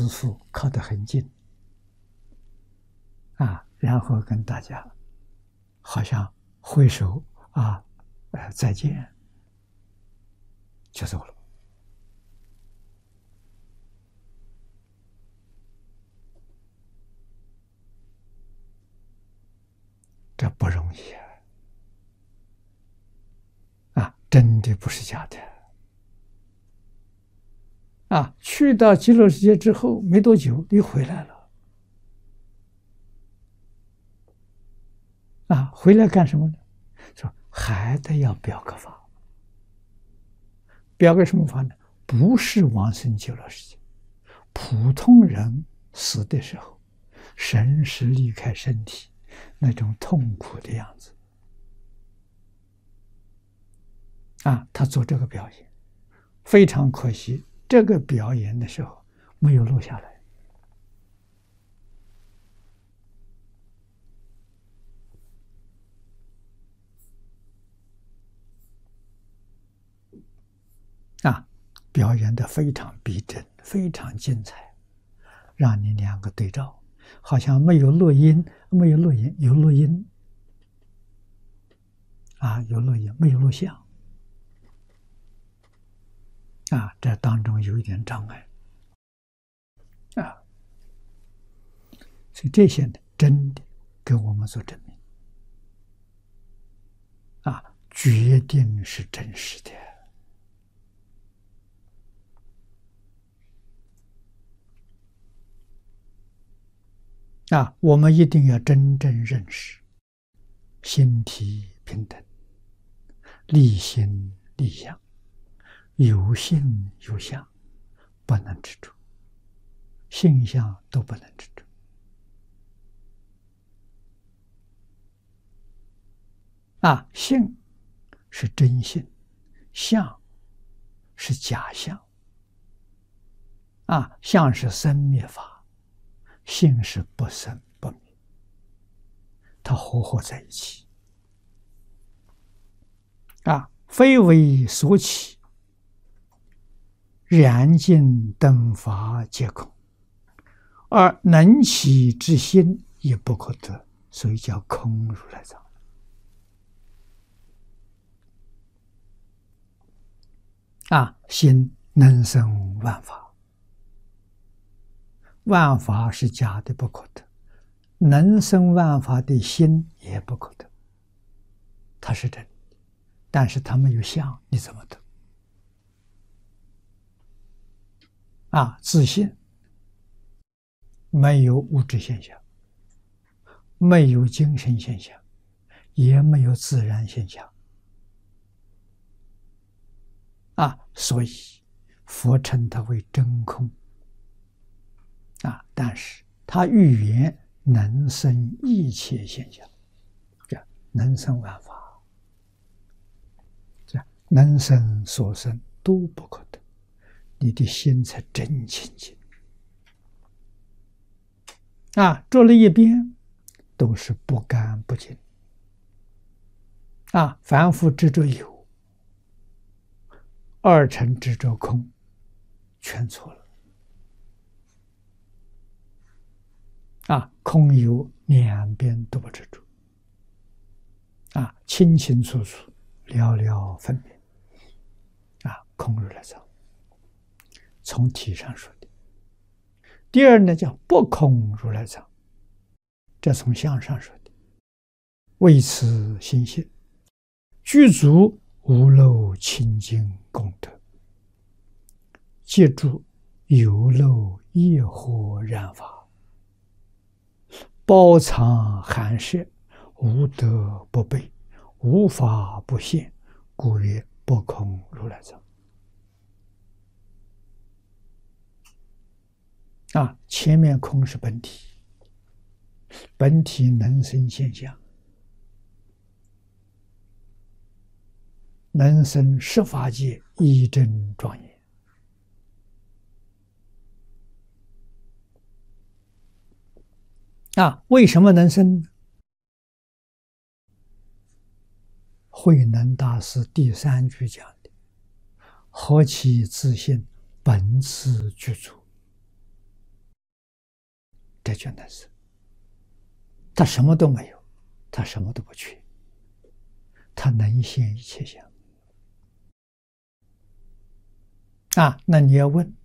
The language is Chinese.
师父靠得很近然后跟大家好像挥手再见，就走了。这不容易真的不是假的去到极乐世界之后没多久，又回来了回来干什么呢？说还得要表个法，表个什么法呢？不是往生极乐世界，普通人死的时候，神识离开身体那种痛苦的样子他做这个表演，非常可惜，这个表演的时候没有录下来表演的非常逼真，非常精彩，让你两个对照，好像没有录音，没有录音，有录音有录音，没有录像这当中有一点障碍所以这些呢，真的给我们做证明决定是真实的我们一定要真正认识心体平等，立心立相，有心有相，不能执着，性相都不能执着性是真性，相是假相相是生灭法，性是不生不灭，它合在一起非为所起，然尽等法皆空，而能起之心也不可得，所以叫空如来藏心能生万法，万法是假的不可得，能生万法的心也不可得，它是真的，但是它没有相，你怎么得自信没有物质现象，没有精神现象，也没有自然现象所以佛称它为真空但是它预言能生一切现象，能生万法，能生所生都不可得，你的心才真清净着了一边都是不干不净凡夫执着有，二乘执着空，全错了空有两边都不执着清清楚楚，了了分明空如来藏，从体上说的。第二呢，叫不空如来藏，这从相上说的。为此心性，具足无漏清净功德，借助有漏业火染法，包藏含摄，无德不备，无法不现，故曰不空如来藏前面空是本体，本体能生现象，能生十法界一真庄严为什么能生呢？慧能大师第3句讲的，何其自信，本自具足得觉难色。他什么都没有，他什么都不缺，他能现一切相。那你要问，